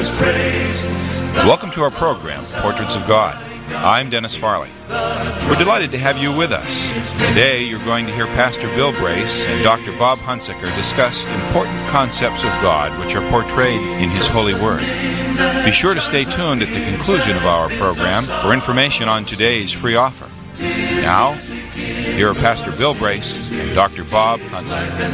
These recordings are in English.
Welcome to our program, Portraits of God. I'm Dennis Farley. We're delighted to have you with us. Today you're going to hear Pastor Bill Brace and Dr. Bob Hunsaker discuss important concepts of God which are portrayed in His Holy Word. Be sure to stay tuned at the conclusion of our program for information on today's free offer. Now, here are Pastor Bill Brace and Dr. Bob Hunsaker.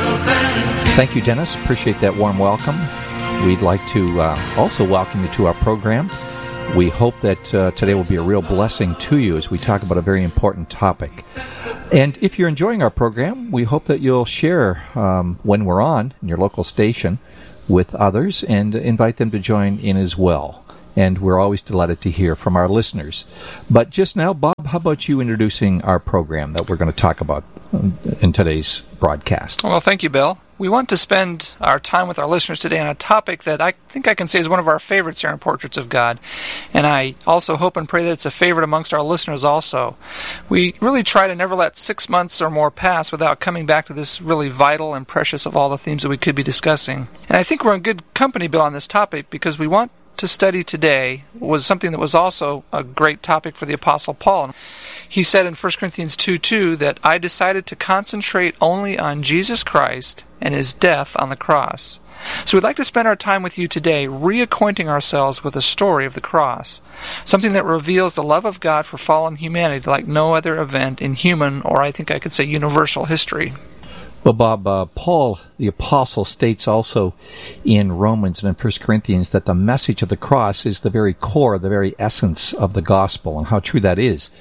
Thank you, Dennis. Appreciate that warm welcome. We'd like to also welcome you to our program. We hope that today will be a real blessing to you as we talk about a very important topic. And if you're enjoying our program, we hope that you'll share when we're on in your local station with others and invite them to join in as well. And we're always delighted to hear from our listeners. But just now, Bob, how about you introducing our program that we're going to talk about in today's broadcast? Well, thank you, Bill. We want to spend our time with our listeners today on a topic that I think I can say is one of our favorites here in Portraits of God. And I also hope and pray that it's a favorite amongst our listeners also. We really try to never let 6 months or more pass without coming back to this really vital and precious of all the themes that we could be discussing. And I think we're in good company, Bill, on this topic because we want to study today was something that was also a great topic for the Apostle Paul. He said in 1 Corinthians 2:2 that I decided to concentrate only on Jesus Christ and His death on the cross. So we'd like to spend our time with you today reacquainting ourselves with the story of the cross, something that reveals the love of God for fallen humanity like no other event in human, or I think I could say universal history. Well, Bob, Paul, the Apostle, states also in Romans and in 1 Corinthians that the message of the cross is the very core, the very essence of the gospel, and how true that is.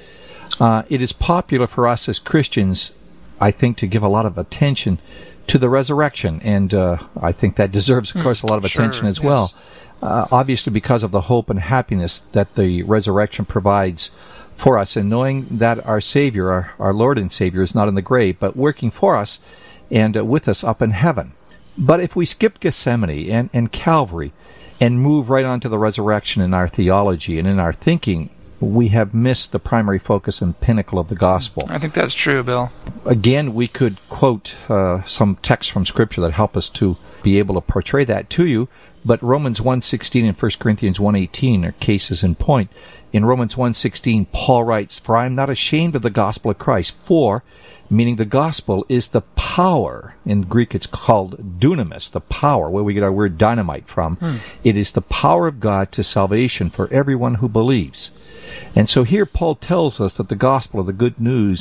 It is popular for us as Christians, I think, to give a lot of attention to the resurrection, and I think that deserves, of course, a lot of attention as well. Obviously, because of the hope and happiness that the resurrection provides for us, and knowing that our Savior, our Lord and Savior, is not in the grave, but working for us and with us up in heaven. But if we skip Gethsemane and Calvary and move right on to the resurrection in our theology and in our thinking, we have missed the primary focus and pinnacle of the gospel. I think that's true, Bill. Again, we could quote some texts from Scripture that help us to be able to portray that to you, but Romans 1:16 and 1 Corinthians 1:18 are cases in point. In Romans 1:16, Paul writes, "For I am not ashamed of the gospel of Christ, for," meaning the gospel, "is the power," in Greek it's called dunamis, the power, where we get our word dynamite from. It is the power of God to salvation for everyone who believes. And so here Paul tells us that the gospel, or the good news,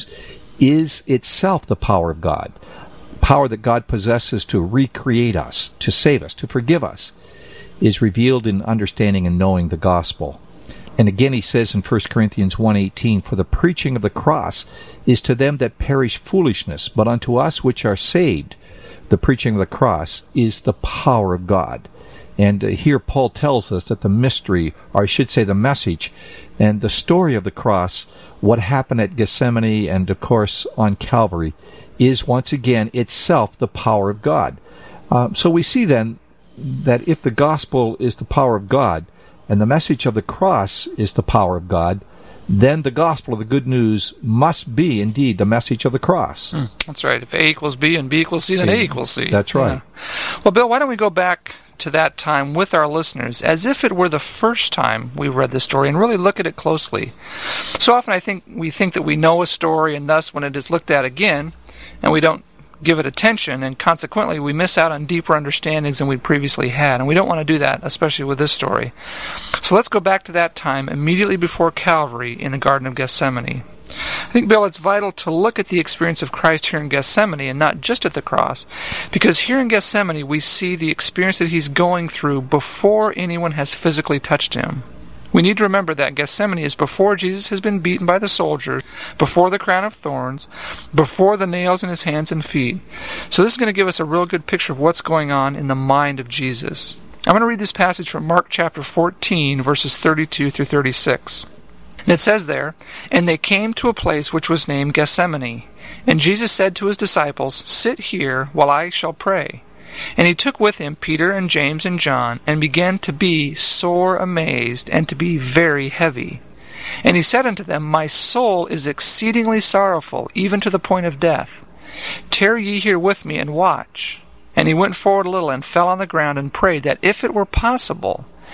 is itself the power of God, power that God possesses to recreate us, to save us, to forgive us, is revealed in understanding and knowing the gospel. And again he says in 1 Corinthians 1:18, "For the preaching of the cross is to them that perish foolishness, but unto us which are saved, the preaching of the cross is the power of God." And here Paul tells us that the mystery, or I should say the message, and the story of the cross, what happened at Gethsemane and of course on Calvary, is once again itself the power of God. So we see then that if the gospel is the power of God, and the message of the cross is the power of God, then the gospel of the good news must be indeed the message of the cross. That's right. If A equals B and B equals C, then A equals C. That's right. Yeah. Well, Bill, why don't we go back to that time with our listeners as if it were the first time we read the story and really look at it closely. So often we think that we know a story, and thus when it is looked at again and we don't give it attention, and consequently we miss out on deeper understandings than we'd previously had, and we don't want to do that, especially with this story. So let's go back to that time immediately before Calvary in the Garden of Gethsemane. I think, Bill, it's vital to look at the experience of Christ here in Gethsemane and not just at the cross, because here in Gethsemane we see the experience that He's going through before anyone has physically touched Him. We need to remember that Gethsemane is before Jesus has been beaten by the soldiers, before the crown of thorns, before the nails in His hands and feet. So this is going to give us a real good picture of what's going on in the mind of Jesus. I'm going to read this passage from Mark chapter 14, verses 32 through 36. And it says there, "And they came to a place which was named Gethsemane. And Jesus said to His disciples, Sit here while I shall pray. And He took with Him Peter and James and John, and began to be sore amazed, and to be very heavy. And He said unto them, My soul is exceedingly sorrowful, even to the point of death. Tarry ye here with me, and watch. And He went forward a little, and fell on the ground, and prayed that if it were possible,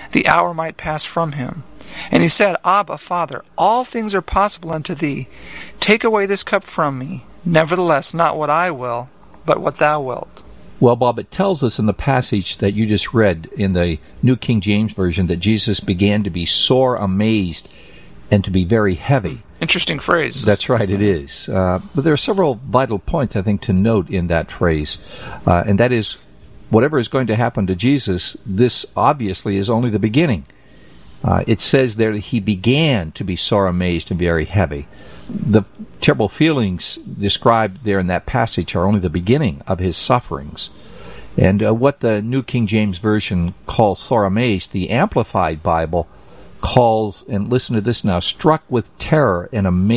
the hour might pass from him. And he said, Abba, Father, all things are possible unto thee. Take away this cup from me. Nevertheless, not what I will, but what thou wilt. Well, Bob, it tells us in the passage that you just read in the New King James Version that Jesus began to be sore amazed and to be very heavy. Interesting phrase. That's right, it is. But there are several vital points, I think, to note in that phrase. And that is, whatever is going to happen to Jesus, this obviously is only the beginning. It says there that he began to be sore amazed and very heavy. The terrible feelings described there in that passage are only the beginning of his sufferings. And what the New King James Version calls sore amazed, the Amplified Bible calls, and listen to this now, struck with terror and amazement